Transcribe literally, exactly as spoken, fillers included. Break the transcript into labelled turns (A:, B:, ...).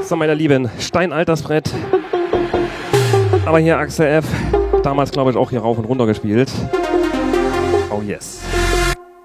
A: So, meine Lieben, Steinaltersbrett. Aber hier Axel F. Damals, glaube ich, auch hier rauf und runter gespielt. Oh yes.